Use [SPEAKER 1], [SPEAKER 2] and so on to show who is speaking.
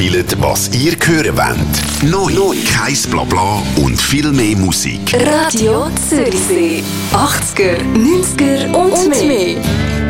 [SPEAKER 1] spielen, was ihr hören wollt. Neu. Kein Blabla und viel mehr Musik.
[SPEAKER 2] Radio Zürichsee. 80er, 90er